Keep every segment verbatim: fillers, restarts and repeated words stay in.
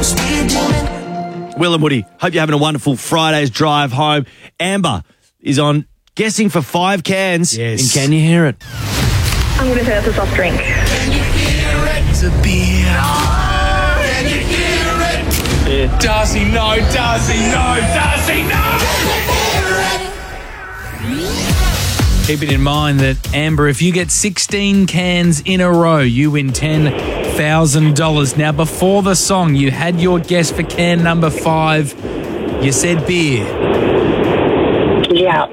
Will and Woody, hope you're having a wonderful Friday's drive home. Amber is on guessing for five cans. Yes. And can you hear it? I'm going to say that's a soft drink. Can you hear it? It's a beer. Oh, can you hear it? Yeah. Darcy, no. Darcy, no. Darcy, no. Keep it in mind that, Amber, if you get sixteen cans in a row, you win ten thousand dollars. Now, before the song, you had your guess for can number five. You said beer. Yeah.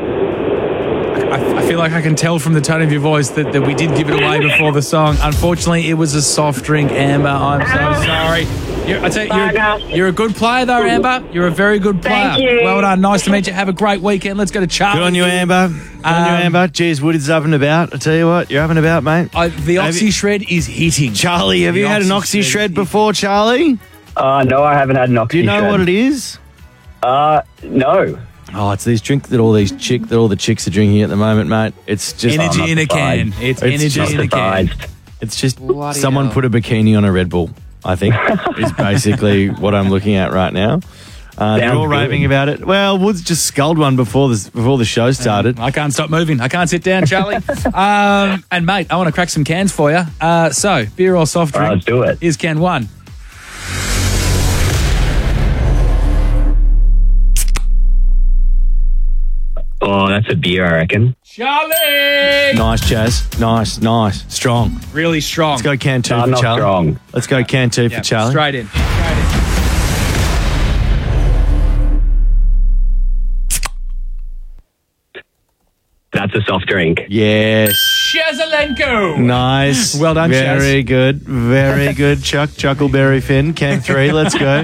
I, I feel like I can tell from the tone of your voice that, that we did give it away before the song. Unfortunately, it was a soft drink, Amber. I'm so sorry. You're, I tell you, you're, you're a good player, though, Amber. You're a very good player. Thank you. Well done. Nice to meet you. Have a great weekend. Let's go to Charlie. Good on you, Amber. Good on you, Um, Amber. Jeez, Woody's up and about. I tell you what, you're up and about, mate. I, the Have Oxy you- Shred is hitting. Charlie, have The you had an Oxy Oxy Shred Shred is- before, Charlie? Uh, no, I haven't had an Oxy Do you know Shred. what it is? Uh, no. Oh, it's these drink that all these chick that all the chicks are drinking at the moment, mate. It's just Energy I'm in a not can. surprised. It's, It's energy just in a can. surprised. It's just Bloody someone hell. put a bikini on a Red Bull, I think, is basically what I'm looking at right now. Uh, they're Sounds all good. raving about it. Well, Woods just sculled one before the, before the show started. I can't stop moving. I can't sit down, Charlie. um, and, mate, I want to crack some cans for you. Uh, so, beer or soft All right, drink? let's do it. Here's can one. Oh, that's a beer, I reckon. Charlie! Nice, Chaz. Nice, nice. Strong. Really strong. Let's go can two No, for not Charlie. strong. Let's go can two Yeah, for Charlie. Straight in. Straight in. That's a soft drink. Yes. Shazalenko! Nice. Well done, Chaz. Very good. Very good, Chuck. Chuckleberry Finn. Can three. Let's go.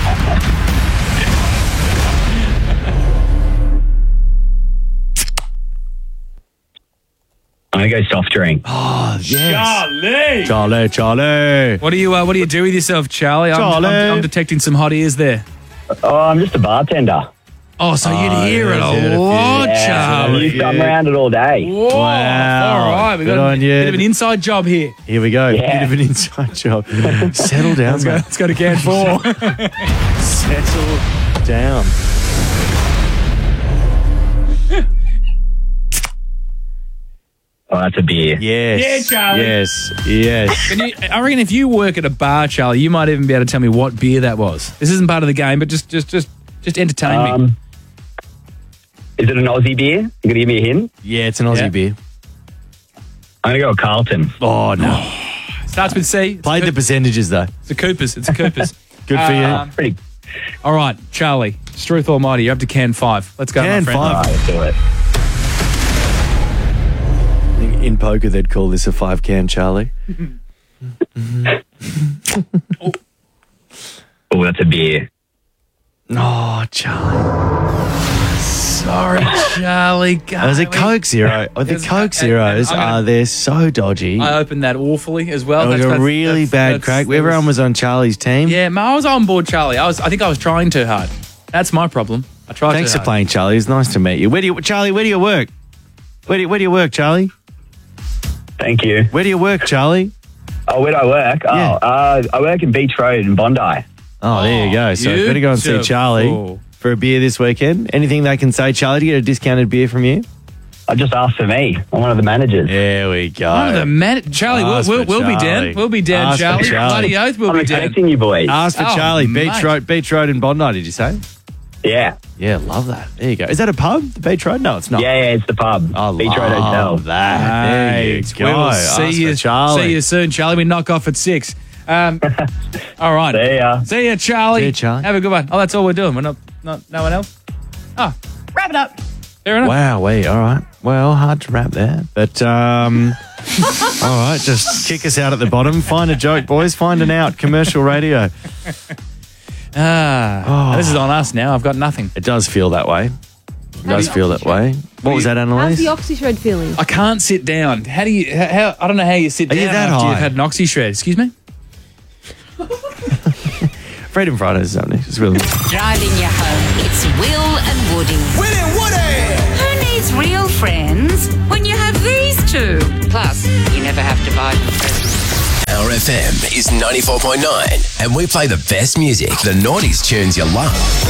I'm going to go soft drink. Oh, yes. Charlie! Charlie, Charlie. What do you uh, What do you do with yourself, Charlie? I'm, Charlie. I'm, I'm detecting some hot ears there. Oh, I'm just a bartender. Oh, so Oh, you'd hear it yeah, heard a a few. lot, Yeah, Charlie. you come around it all day. Whoa. Wow. All right, we've Good got a on you. bit of an inside job here. Here we go. Yeah. Bit of an inside job. Settle down, Let's go, mate. let's go to can four. Settle down. Oh, that's a beer. Yes. Yeah, Charlie. Yes. Yes. Can you, I reckon if you work at a bar, Charlie, you might even be able to tell me what beer that was. This isn't part of the game, but just just just just entertain me. Um, is it an Aussie beer? You going to give me a hint? Yeah, it's an Aussie Yeah. beer. I'm going to go with Carlton. Oh, no. Starts with C. It's Played a the Coop- percentages, though. It's a Coopers. It's a Coopers. Good for Um, you. Pretty. All right, Charlie. Struth Almighty, you're up to can five. Let's go, Can my friend. five. All right, let's do it. I think in poker, they'd call this a five can, Charlie. Oh, that's a beer. Oh, Charlie. Sorry, Charlie. That was a Coke Zero. Oh, the It's- Coke I- Zeros I'm gonna- are they're so dodgy. I opened that awfully as well. It was That's- a that's- really that's- bad that's- crack. that Everyone was on Charlie's team. Yeah, man, I was on board, Charlie. I was. I think I was trying too hard. That's my problem. I tried. Thanks too for hard. playing, Charlie. It's nice to meet you. Where do you, Charlie? Where do you work? Where do you, where do you work, Charlie? Thank you. Where do you work, Charlie? Oh, where do I work? Yeah. Oh, uh, I work in Beach Road in Bondi. Oh, there you go. So you better go and see beautiful. Charlie for a beer this weekend. Anything they can say, Charlie, to get a discounted beer from you? I just asked for me. I'm one of the managers. There we go. Oh, the man, Charlie, we'll, Ask we'll, for we'll be Charlie. down. We'll be down, Ask for Charlie. Charlie. Bloody oath, we'll I'm be down. expecting you boys. Ask for Oh, Charlie. Beach mate. Road, Beach Road in Bondi, did you say? Yeah. Yeah, love that. There you go. Is that a pub, the Beach Road? No, it's not. Yeah, yeah, it's the pub. I Beach Road love Hotel. that. There you Mate, go. we will Ask see for you, Charlie. see you soon, Charlie. We knock off at six. Um, all right. See ya. See ya, Charlie. See ya, Charlie. Have a good one. Oh, that's all we're doing. We're not, not no one else. Oh, wrap it up. Fair enough. Wow, wait, all right. Well, hard to wrap there. But, um, all right, just kick us out at the bottom. Find a joke, boys. Find an out. Commercial radio. Ah, Oh. this is on us now. I've got nothing. It does feel that way. It does feel that way. What was that, How's Annalise? the Oxy Shred feeling? I can't sit down. How do you? How, how I don't know how you sit Are down you that after high? you've had an Oxy Shred. Excuse me. Freedom Fridays is something. It's really. Driving you home, it's Will and Woody. Will and Woody. Who needs real friends when you have these two? Plus, you never have to buy them presents. Our F M is ninety-four point nine, and we play the best music, the noughties tunes you love.